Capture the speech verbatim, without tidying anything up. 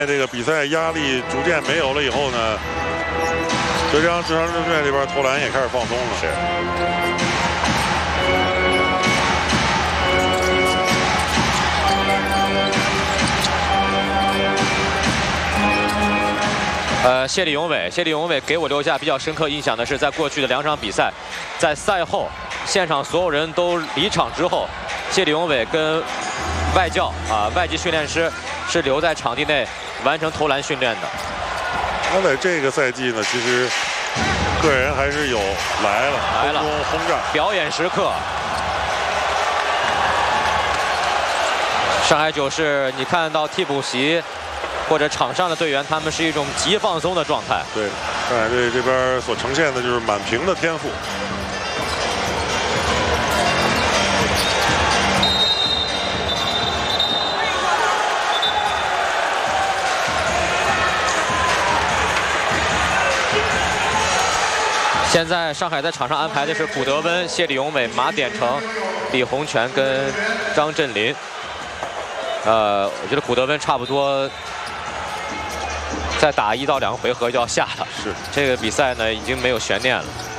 这个比赛压力逐渐没有了以后呢，浙江智商之队这边投篮也开始放松了。是。 呃，谢立永伟，谢立永伟给我留下比较深刻印象的是，在过去的两场比赛，在赛后现场所有人都离场之后，谢立永伟跟外教啊、外籍训练师是留在场地内完成投篮训练的。 他在这个赛季呢，其实个人还是有来了来了轰炸表演时刻。上海九是你看到替补席或者场上的队员，他们是一种极放松的状态。 对，上海队这边所呈现的就是满屏的天赋。 现在上海在场上安排的是古德温、谢立永伟、马典成、李洪权跟张镇麟。呃，我觉得古德温差不多再打一到两个回合就要下了。 是， 这个比赛呢已经没有悬念了。